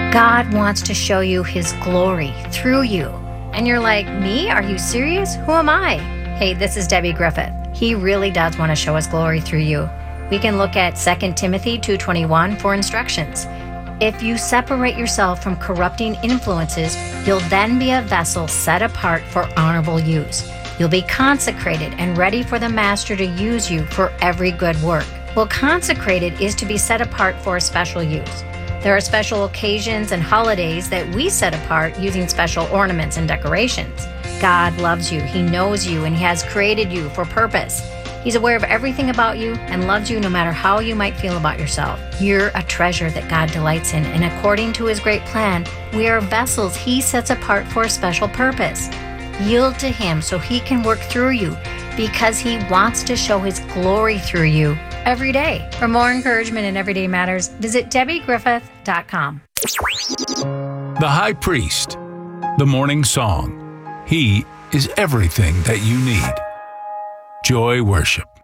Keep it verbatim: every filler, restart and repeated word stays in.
God wants to show you his glory through you. And you're like, me? Are you serious? Who am I? Hey, this is Debbie Griffith. He really does want to show his glory through you. We can look at Second Timothy two twenty-one for instructions. If you separate yourself from corrupting influences, you'll then be a vessel set apart for honorable use. You'll be consecrated and ready for the Master to use you for every good work. Well, consecrated is to be set apart for a special use. There are special occasions and holidays that we set apart using special ornaments and decorations. God loves you, he knows you, and he has created you for purpose. He's aware of everything about you and loves you no matter how you might feel about yourself. You're a treasure that God delights in, and according to his great plan, we are vessels he sets apart for a special purpose. Yield to him so he can work through you because he wants to show his glory through you every day. For more encouragement in Everyday Matters, visit Debbie Griffith dot com. The High Priest, the Morning Song. He is everything that you need. Joy Worship.